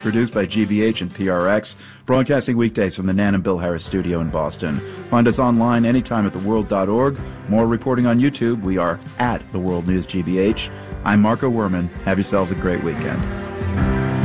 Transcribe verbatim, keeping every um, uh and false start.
Produced by G B H and P R X, broadcasting weekdays from the Nan and Bill Harris studio in Boston. Find us online anytime at the world dot org. More reporting on YouTube. We are at The World News G B H. I'm Marco Werman. Have yourselves a great weekend.